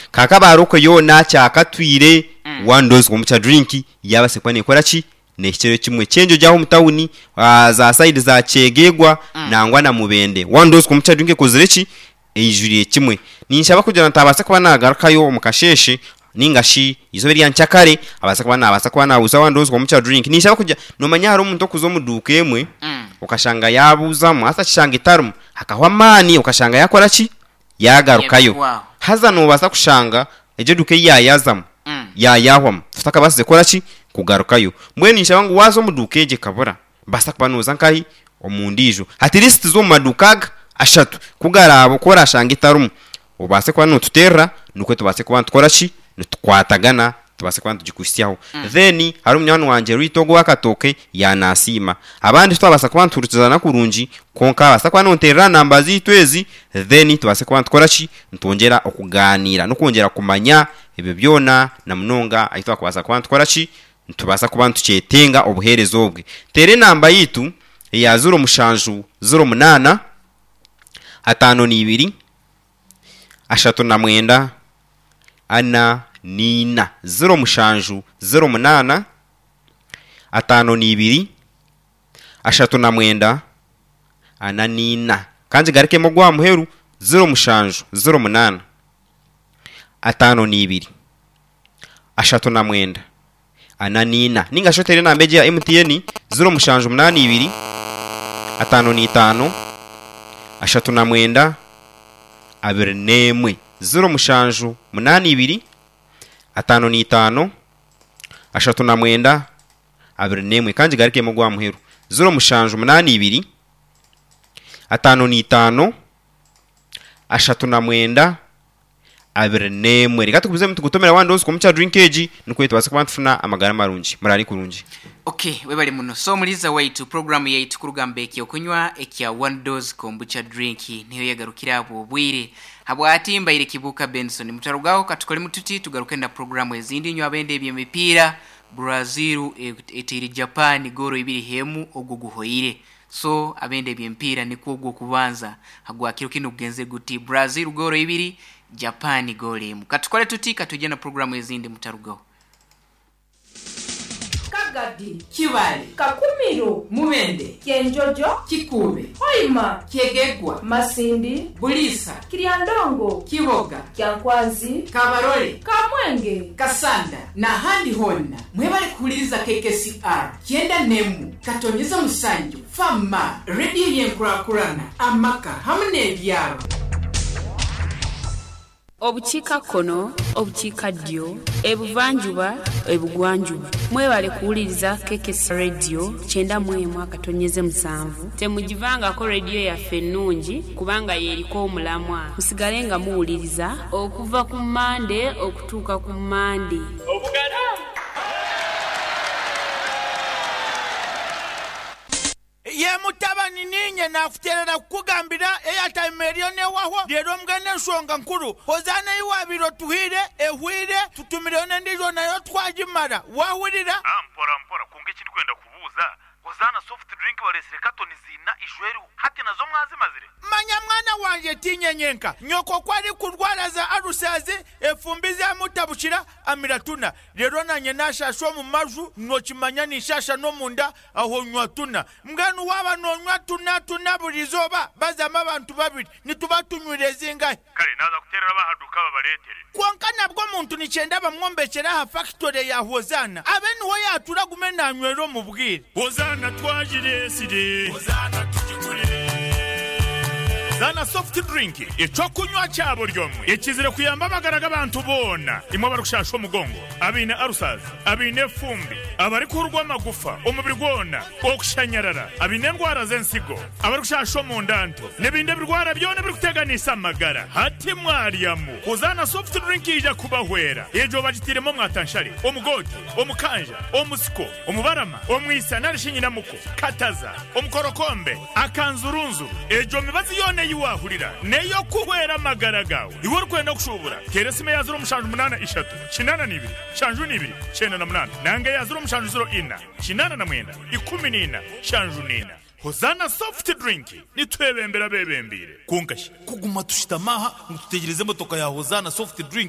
kakabaruko yo na cyakatwire wandoze ko mucha drink yabase kwa nekora ki nekiro kimwe cyenjo jaho mutawuni za side za Chegegwa nangwa na Mubende wandoze ko mucha drink kozireki ejuriye kimwe ninshaba kugira ntabasa kuba nagarukayo mukasheshe ningashi izoberi yanchakare abasa kuba nabuza wandoze ko mucha drink ninshaba kujya no manyaro umuntu kuzomuduka yemwe ukashanga yabuza mu hasa kishanga itarumu hakahwa mani ukashanga yakora ki yagarukayo haza no basa kushanga eje duke yayazamu yayahwa tutaka basize kora ki kugarukayo mbwe ninshaba ngo wazo mudukeje kabura basa kubanuza nkahi omundijo at least zo madukaga ashatu kugarabo kora shanga itarumu ubase kwa nututera nuko tubase kwa tukora ki nutkwatagana tubase kwa tujikusiyaho then hari umunyana wanje ritogo wakatoke yanasima abandi twabasa kwa nturutuzana kurunji konka basa kwa nonterera namba zitwezi then tubase kwa tukora ki ntongera okuganira no kongera kumanya ebyo byona na munonga ahitwa kwasa kwa tukora ki ntubasa kuba ntucetenga obuherezo bwe tere namba yitu ya 0 mushanju 08 5 ashatu na mwenda ana nina 0 mushanju 08 5 ashatu na mwenda ana nina kanje garike mo gwa muheru 0 mushanju 08 5 ashatu na mwenda ana nina ninga shotere na mbeje ya MTN 0 mushanju 82 5 ashatu na mwenda abernemwe 0 mushanju 82 5 ashatu na mwenda abernemwe kanje garike mo gwa muheru 0 mushanju 82 5 ashatu na mwenda abernemwe reka tukubize mutugutomera wandoze ko mucha drinkeji nuko yitwase kwantufuna amagara marunji murari kurunji. Okay, webali muno so muliza way to program yaitu kurugambe ekyo kunywa ekya one dose kombucha drink niyo yagarukira abo bwire habwati mbaire kibuka Benson mutarugaho katukole mututi tugarukenda program ezindi nywa abende ebyemipira Brazil etiri Japan goro ibiri hemu oguguhoire so abende ebyempira niko gwo kubanza hagwakiro kino kugenze guti Brazil goro ibiri Japan goro emu katukole tuti katujena program ezindi mutarugaho Kagadi, Kibale, Kakumiro, Mubende, Kenjojo, Kikube, Hoima, Chegegwa, Masindi, Bulisa, Kiriandongo, Kiboga, Kyankwazi, Kabarole, Kamwenge, Kasanda na handi honna mwebale kuuliriza KKCR kienda nemu katonyeza musanju fama radio yenkurakurana amaka hamne ebyaro obuchika kono obuchika dio ebuvanjuba ebugwanjuba mwebale kuuliriza KKCR radio chenda mwemwa katonyeze musanvu temujivanga ko radio ya fenunji kubanga yeriko omulamwa musigalenga muuliriza okuva ku Monday okutuuka ku Monday obugara ye mutabani ninye nafuterera kugambira airtime erione waho rero mgane nsonga nkuru hozana iwabiro tuhire ehwire tutumirone ndizo nayo twajimara wahurira mpora kunge kiri kwenda kubuza hozana soft drink walesere katoni zina ijweru hati nazo mwazimazire manya mwana wanje tinyenyenka nyoko kwari kurwara za arusazi efumbize mutabushira amiratuna rero nanye nashashwa mu maju nokimanya nishasha no munda aho nywatuna mganu waba nonywa tuna burizoba bazama abantu babiri nitubatunywireze ingahe kare naza kuterera bahaduka babaletere kwanka nabwo muntu nicenda bamwombekera ha factory ya hozana abeni ho yatura gumena nywero mu bwire hozana twajire sire hozana tujigure Zana soft drink echo kunywa cyabo ryomwe ekizire kuyamba abagaraga abantu bona imwe barushasha umugongo abine arusazi abine fumbi abari kurwa magufa umubiri gwona okushanyarara abine ndwara zensigo abarushasha mu ndanto nebinde birwara byone biri kuteganisa amagara hati mwariyamu kuzana soft drink ija kubahwera ejo bagitiremo mwatanshari omugoti omukanja omusiko omubarama omwisa narishinyina muko kataza omukorokombe akanzurunzu ejo mibazi yone yiwahurira neyo kuhwera amagara gawe iwo rukwenda kushubura keresime ya 0 shanju 2 shanju 2 8 nange ya 0 10 shanju 4 hozana soft drink nitwebembera bebembire kungashi kuguma tushitamaha mututegereze motoka ya hozana soft drink